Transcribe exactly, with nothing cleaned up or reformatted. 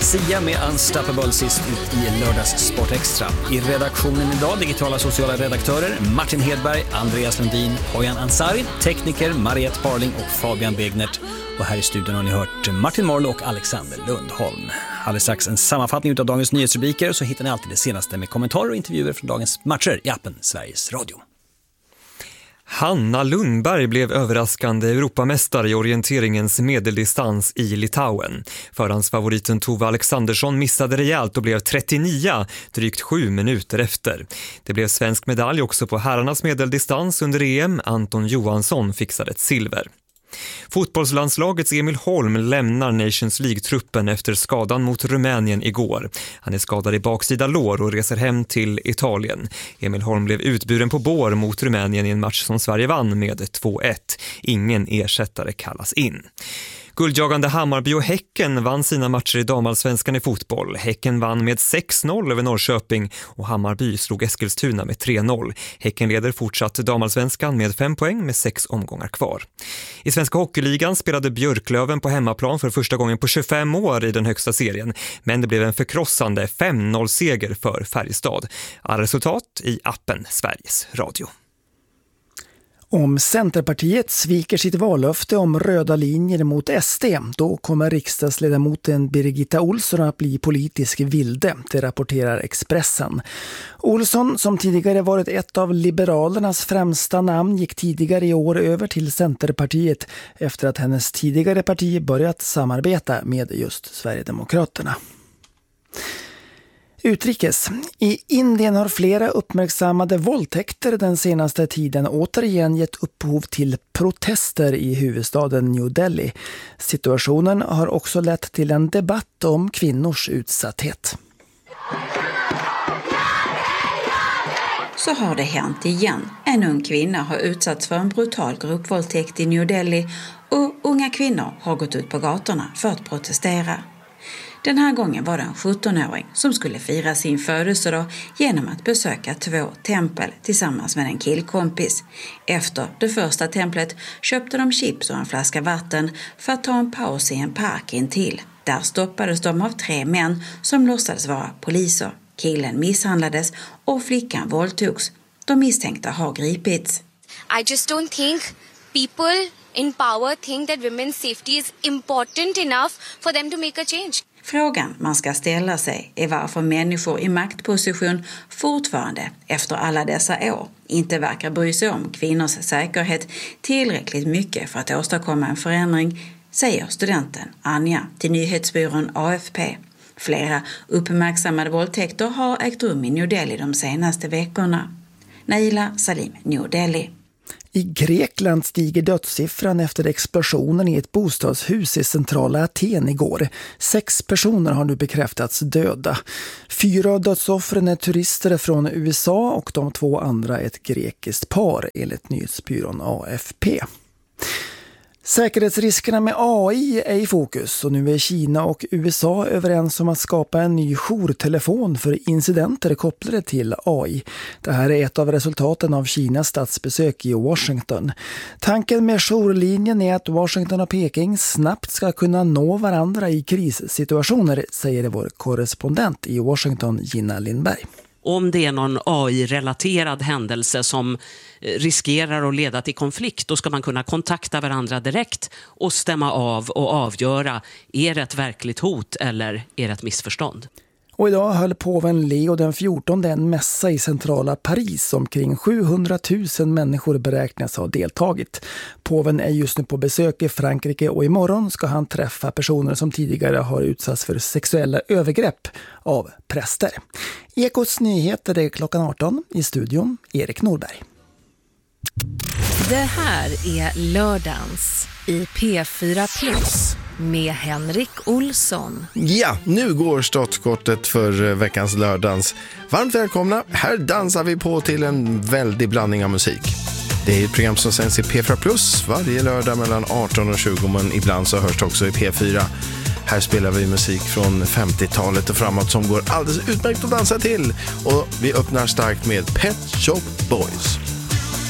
Sia med Unstoppable sist ut i lördags Sport Extra. I redaktionen idag digitala sociala redaktörer Martin Hedberg, Andreas Lundin, Hojan Ansari, tekniker Mariette Parling och Fabian Begnert. Och här i studion har ni hört Martin Morlo och Alexander Lundholm. Alldeles strax en sammanfattning av dagens nyhetsrubriker, så hittar ni alltid det senaste med kommentarer och intervjuer från dagens matcher i appen Sveriges Radio. Hanna Lundberg blev överraskande Europamästare i orienteringens medeldistans i Litauen. Förhandsfavoriten Tove Alexandersson missade rejält och blev trettionio, drygt sju minuter efter. Det blev svensk medalj också på herrarnas medeldistans under E M. Anton Johansson fixade ett silver. Fotbollslandslagets Emil Holm lämnar Nations League-truppen efter skadan mot Rumänien igår. Han är skadad i baksida lår och reser hem till Italien. Emil Holm blev utburen på bår mot Rumänien i en match som Sverige vann med två ett. Ingen ersättare kallas in. Guldjagande Hammarby och Häcken vann sina matcher i damallsvenskan i fotboll. Häcken vann med sex noll över Norrköping och Hammarby slog Eskilstuna med tre noll. Häcken leder fortsatt damallsvenskan med fem poäng med sex omgångar kvar. I Svenska hockeyligan spelade Björklöven på hemmaplan för första gången på tjugofem år i den högsta serien. Men det blev en förkrossande fem noll-seger för Färjestad. Alla resultat i appen Sveriges Radio. Om Centerpartiet sviker sitt vallöfte om röda linjer mot S D, då kommer riksdagsledamoten Birgitta Olsson att bli politisk vilde, det rapporterar Expressen. Olsson, som tidigare varit ett av Liberalernas främsta namn, gick tidigare i år över till Centerpartiet efter att hennes tidigare parti börjat samarbeta med just Sverigedemokraterna. Utrikes. I Indien har flera uppmärksammade våldtäkter den senaste tiden återigen gett upphov till protester i huvudstaden New Delhi. Situationen har också lett till en debatt om kvinnors utsatthet. Så har det hänt igen. En ung kvinna har utsatts för en brutal gruppvåldtäkt i New Delhi och unga kvinnor har gått ut på gatorna för att protestera. Den här gången var det en sjuttonåring som skulle fira sin födelsedag genom att besöka två tempel tillsammans med en killkompis. Efter det första templet köpte de chips och en flaska vatten för att ta en paus i en park intill. Där stoppades de av tre män som låtsades vara poliser. Killen misshandlades och flickan våldtogs. De misstänkta har gripits. I just don't think people in power think that women's safety is important enough for them to make a change. Frågan man ska ställa sig är varför människor i maktposition fortfarande efter alla dessa år inte verkar bry sig om kvinnors säkerhet tillräckligt mycket för att åstadkomma en förändring, säger studenten Anja till nyhetsbyrån A F P. Flera uppmärksammade våldtäkter har ägt rum i New Delhi de senaste veckorna. Naila Salim, New Delhi. I Grekland stiger dödssiffran efter explosionen i ett bostadshus i centrala Aten igår. Sex personer har nu bekräftats döda. Fyra av dödsoffren är turister från U S A och de två andra ett grekiskt par, enligt nyhetsbyrån A F P. Säkerhetsriskerna med A I är i fokus och nu är Kina och U S A överens om att skapa en ny jourtelefon för incidenter kopplade till A I. Det här är ett av resultaten av Kinas statsbesök i Washington. Tanken med jourlinjen är att Washington och Peking snabbt ska kunna nå varandra i krissituationer, säger vår korrespondent i Washington, Gina Lindberg. Om det är någon A I-relaterad händelse som riskerar att leda till konflikt, då ska man kunna kontakta varandra direkt och stämma av och avgöra, är det ett verkligt hot eller är det ett missförstånd? Och idag höll påven Leo den fjortonde en mässa i centrala Paris. Omkring sjuhundratusen människor beräknas ha deltagit. Påven är just nu på besök i Frankrike och imorgon ska han träffa personer som tidigare har utsatts för sexuella övergrepp av präster. Ekots nyheter är klockan arton, i studion Erik Norberg. Det här är Lördagens i P fyra Plus med Henrik Olsson. Ja, nu går startskottet för veckans Lördagens. Varmt välkomna, här dansar vi på till en väldig blandning av musik. Det är ett program som sänds i P fyra Plus varje lördag mellan arton och tjugo, men ibland så hörs det också i P fyra. Här spelar vi musik från femtiotalet och framåt som går alldeles utmärkt att dansa till. Och vi öppnar starkt med Pet Shop Boys.